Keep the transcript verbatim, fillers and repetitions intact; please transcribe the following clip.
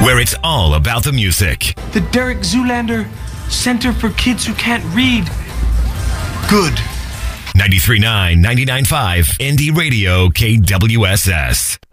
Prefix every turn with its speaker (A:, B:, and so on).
A: where it's all about the music.
B: The Derek Zoolander Center for Kids Who Can't Read. Good.
A: ninety-three point nine, ninety-nine point five, Indie Radio, K W S S.